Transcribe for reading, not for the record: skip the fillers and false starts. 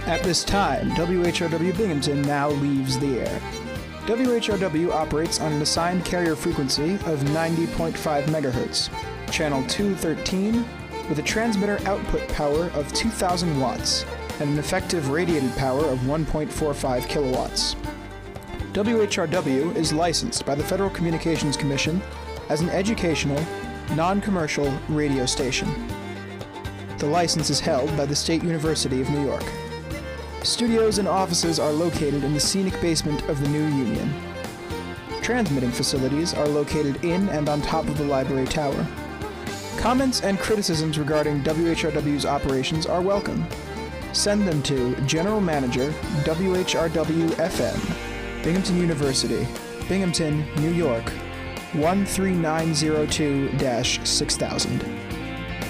At this time, WHRW Binghamton now leaves the air. WHRW operates on an assigned carrier frequency of 90.5 MHz, channel 213, with a transmitter output power of 2,000 watts and an effective radiated power of 1.45 kilowatts. WHRW is licensed by the Federal Communications Commission as an educational, non-commercial radio station. The license is held by the State University of New York. Studios and offices are located in the scenic basement of the new Union. Transmitting facilities are located in and on top of the library tower. Comments and criticisms regarding WHRW's operations are welcome. Send them to General Manager, WHRW-FM, Binghamton University, Binghamton, New York, 13902-6000.